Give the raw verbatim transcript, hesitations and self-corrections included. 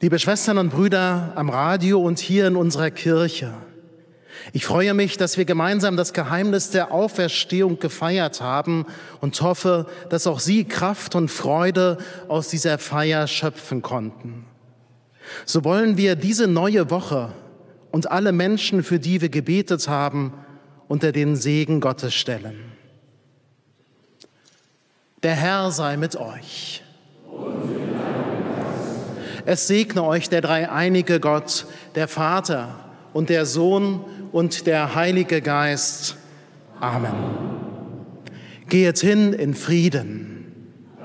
Liebe Schwestern und Brüder am Radio und hier in unserer Kirche, ich freue mich, dass wir gemeinsam das Geheimnis der Auferstehung gefeiert haben und hoffe, dass auch Sie Kraft und Freude aus dieser Feier schöpfen konnten. So wollen wir diese neue Woche und alle Menschen, für die wir gebetet haben, unter den Segen Gottes stellen. Der Herr sei mit euch. Es segne euch der dreieinige Gott, der Vater und der Sohn und der Heilige Geist. Amen. Geht hin in Frieden.